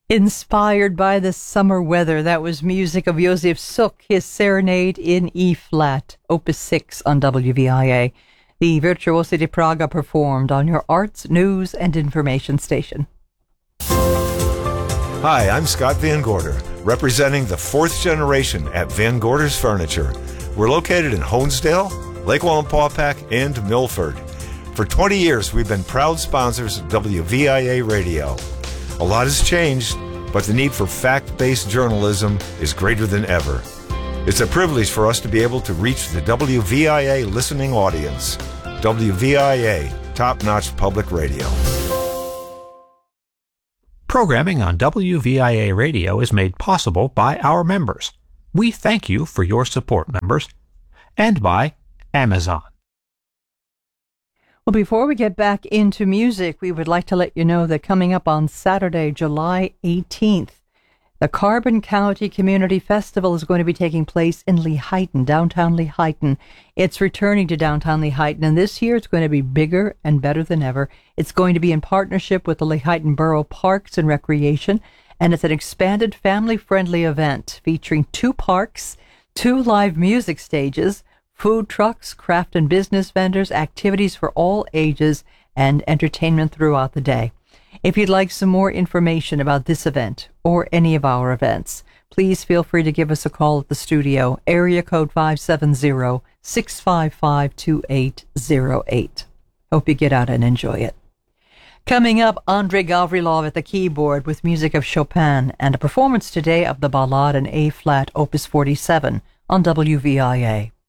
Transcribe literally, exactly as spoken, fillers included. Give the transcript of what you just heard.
Inspired by the summer weather, that was music of Josef Suk, his Serenade in E-flat, Opus six on W V I A. The Virtuosi di Praga performed on your arts, news, and information station. Hi, I'm Scott Van Gorder, representing the fourth generation at Van Gorder's Furniture. We're located in Honesdale, Lake Wallenpaupack, and Milford. For twenty years, we've been proud sponsors of W V I A Radio. A lot has changed, but the need for fact-based journalism is greater than ever. It's a privilege for us to be able to reach the W V I A listening audience. W V I A, top-notch public radio. Programming on W V I A Radio is made possible by our members. We thank you for your support, members, and by Amazon. Well, before we get back into music, we would like to let you know that coming up on Saturday, July eighteenth, the Carbon County Community Festival is going to be taking place in Lehighton, downtown Lehighton. It's returning to downtown Lehighton, and this year it's going to be bigger and better than ever. It's going to be in partnership with the Lehighton Borough Parks and Recreation, and it's an expanded family-friendly event featuring two parks, two live music stages, food trucks, craft and business vendors, activities for all ages, and entertainment throughout the day. If you'd like some more information about this event or any of our events, please feel free to give us a call at the studio, area code five seven zero, six five five, two eight zero eight. Hope you get out and enjoy it. Coming up, Andrei Gavrilov at the keyboard with music of Chopin and a performance today of the Ballade in A-flat, Opus forty-seven on W V I A.